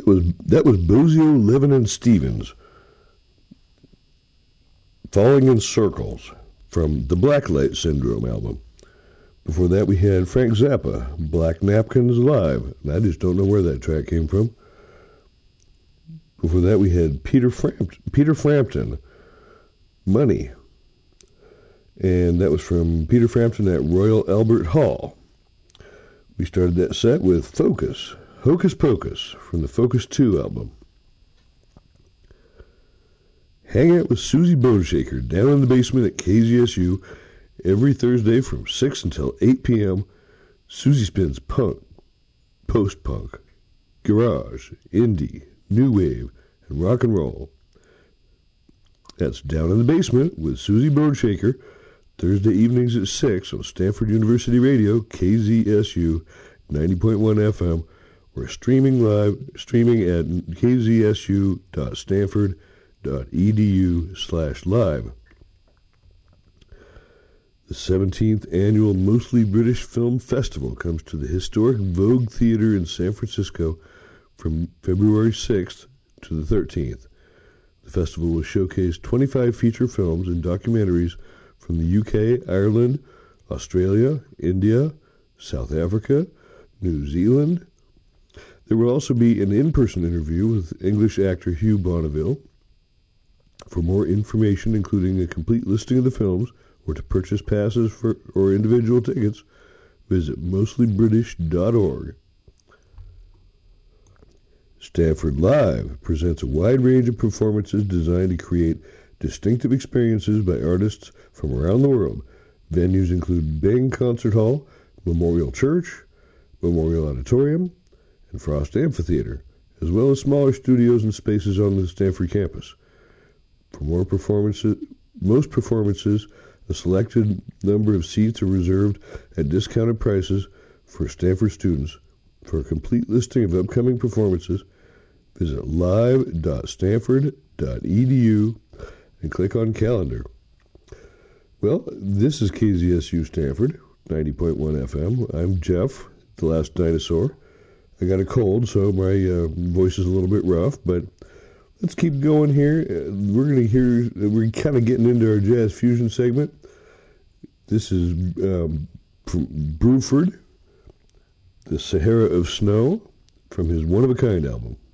was Bozio, Levin, and Stevens, Falling in Circles, from the Blacklight Syndrome album. Before that, we had Frank Zappa, Black Napkins Live. And I just don't know where that track came from. Before that, we had Peter Frampton, Money. And that was from Peter Frampton at Royal Albert Hall. We started that set with Focus, Hocus Pocus, from the Focus 2 album. Hang out with Susie Boneshaker down in the basement at KZSU every Thursday from 6 until 8 p.m. Susie spins punk, post-punk, garage, indie, new wave, and rock and roll. That's Down in the Basement with Susie Boneshaker, Thursday evenings at 6 on Stanford University Radio, KZSU 90.1 FM, or streaming at kzsu.stanford.edu/live. The 17th annual Mostly British Film Festival comes to the historic Vogue Theatre in San Francisco from February 6th to the 13th. The festival will showcase 25 feature films and documentaries from the UK, Ireland, Australia, India, South Africa, New Zealand. There will also be an in-person interview with English actor Hugh Bonneville. For more information, including a complete listing of the films, or to purchase passes or individual tickets, visit mostlybritish.org. Stanford Live presents a wide range of performances designed to create distinctive experiences by artists from around the world. Venues include Bing Concert Hall, Memorial Church, Memorial Auditorium, and Frost Amphitheater, as well as smaller studios and spaces on the Stanford campus. For most performances, a selected number of seats are reserved at discounted prices for Stanford students. For a complete listing of upcoming performances, visit live.stanford.edu and click on Calendar. Well, this is KZSU Stanford, 90.1 FM. I'm Jeff, the last dinosaur. I got a cold, so my voice is a little bit rough, but let's keep going here. We're kind of getting into our jazz fusion segment. This is Bruford, the Sahara of Snow, from his One of a Kind album.